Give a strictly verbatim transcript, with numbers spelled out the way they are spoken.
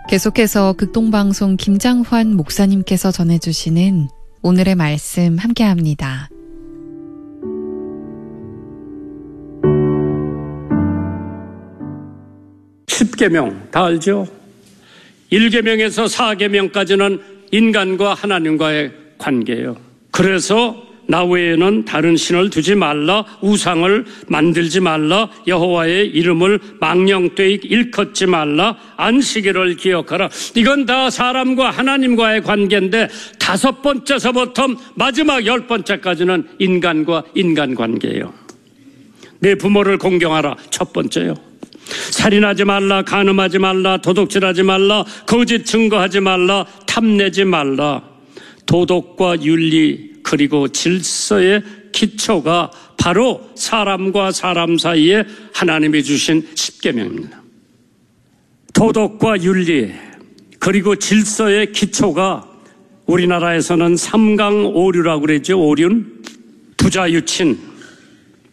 계속해서 극동방송 김장환 목사님께서 전해주시는 오늘의 말씀 함께합니다. 십계명 다 알죠? 일계명에서 사계명까지는 인간과 하나님과의 관계예요. 그래서 나 외에는 다른 신을 두지 말라, 우상을 만들지 말라, 여호와의 이름을 망령되이 일컫지 말라, 안식일을 기억하라. 이건 다 사람과 하나님과의 관계인데 다섯 번째서부터 마지막 열 번째까지는 인간과 인간 관계예요. 내 부모를 공경하라, 첫 번째요. 살인하지 말라, 간음하지 말라, 도둑질하지 말라, 거짓 증거하지 말라, 탐내지 말라. 도덕과 윤리 그리고 질서의 기초가 바로 사람과 사람 사이에 하나님이 주신 십계명입니다. 도덕과 윤리 그리고 질서의 기초가 우리나라에서는 삼강오류라고 그러죠. 오륜, 부자유친,